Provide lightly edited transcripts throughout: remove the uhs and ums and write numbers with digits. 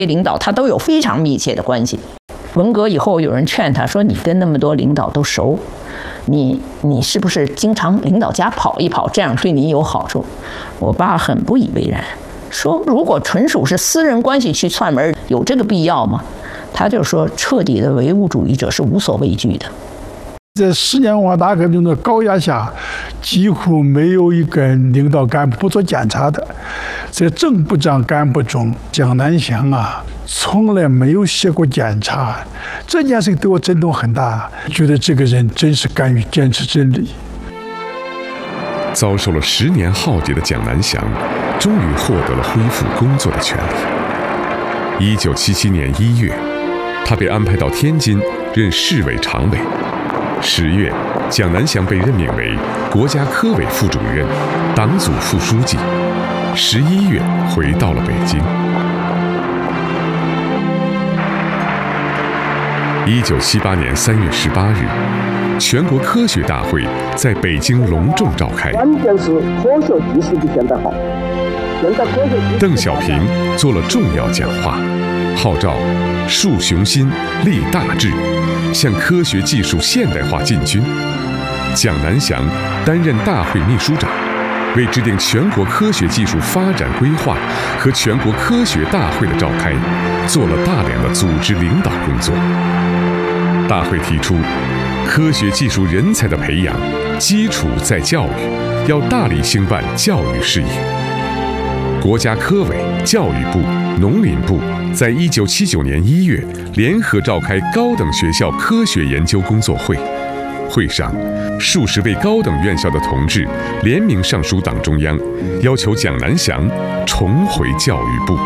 领导他都有非常密切的关系。文革以后，有人劝他说：“你跟那么多领导都熟，你是不是经常领导家跑一跑，这样对你有好处？”我爸很不以为然，说：“如果纯属是私人关系去串门，有这个必要吗？”他就说：“彻底的唯物主义者是无所畏惧的。” 在10年文化大革命的高压下，几乎没有一个领导干部不做检查的。在正部长干部中，蒋南翔从来没有写过检查，这件事情对我震动很大，觉得这个人真是敢于坚持真理。 遭受了10年浩劫的蒋南翔，终于获得了恢复工作的权利。1977年1月，他被安排到天津任市委常委。10月，蒋南翔被任命为国家科委副主任、党组副书记。11月回到了北京。1978年3月18日，全国科学大会在北京隆重召开。 关键是科学技术比现在好。现在科学技术。 邓小平做了重要讲话，号召树雄心、立大志，向科学技术现代化进军。蒋南翔担任大会秘书长，为制定全国科学技术发展规划和全国科学大会的召开，做了大量的组织领导工作。大会提出，科学技术人才的培养基础在教育，要大力兴办教育事业。国家科委、教育部、农林部在1979年1月联合召开高等学校科学研究工作会，会上，数十位高等院校的同志联名上书党中央，要求蒋南翔重回教育部。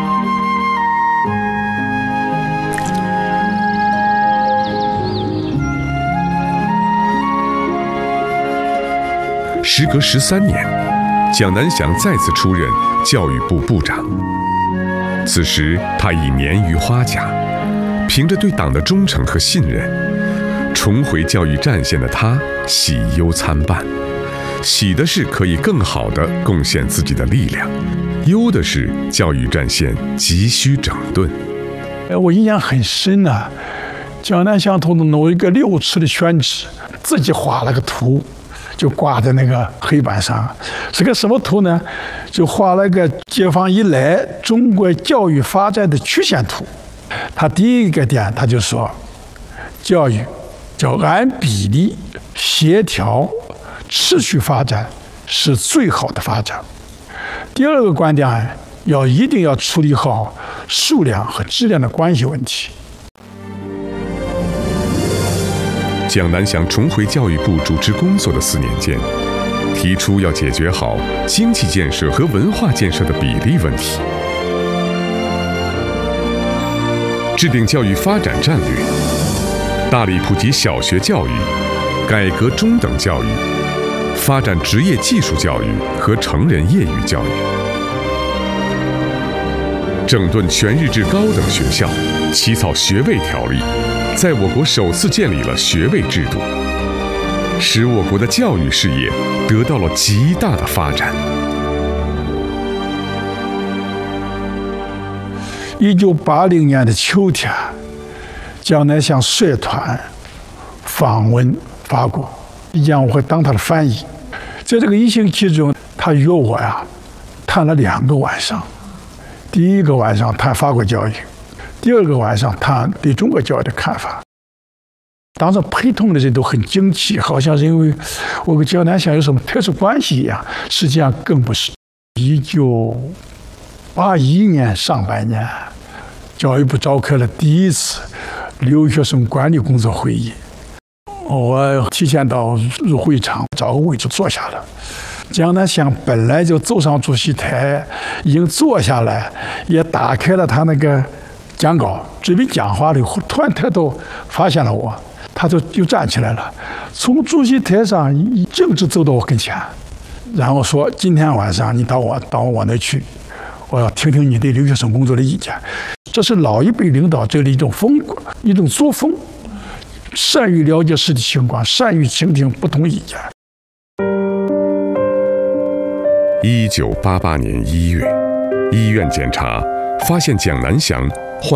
时隔13年，蒋南翔再次出任教育部部长。此时他已年逾花甲，凭着对党的忠诚和信任，重回教育战线的他喜忧参半。喜的是可以更好地贡献自己的力量，忧的是教育战线急需整顿。 我印象很深蒋南翔同志弄一个6尺的宣纸，自己画了个图，就挂在那个黑板上。是个什么图呢？就画了个解放以来中国教育发展的曲线图。他第一个点，他就说，教育叫按比例、协调、持续发展是最好的发展。第二个观点，一定要处理好数量和质量的关系问题。 蒋南翔重回教育部主持工作的4年间，提出要解决好经济建设和文化建设的比例问题，制定教育发展战略，大力普及小学教育，改革中等教育，发展职业技术教育和成人业余教育，整顿全日制高等学校，起草学位条例，在我国首次建立了学位制度，使我国的教育事业得到了极大的发展。 1980年的秋天，蒋南翔率团访问法国，我会当他的翻译。在这个1星期中，他约我谈了2个晚上。第一个晚上谈法国教育，第二个晚上谈对中国教育的看法。当时陪同的人都很惊奇，好像是因为我跟蒋南翔有什么特殊关系一样，实际上更不是。1981年上半年，教育部召开了第一次留学生管理工作会议，我提前到入会场找个位置坐下了。蒋南翔本来就走上主席台，已经坐下来，也打开了他那个讲稿，准备讲话了以后，突然抬头发现了我，他就站起来了，从主席台上径直走到我跟前，然后说：“今天晚上你到我那去，我要听听你对留学生工作的意见。”这是老一辈领导者的一种风格，一种作风，善于了解实际情况，善于倾听不同意见。 1988年1月，医院检查发现蒋南翔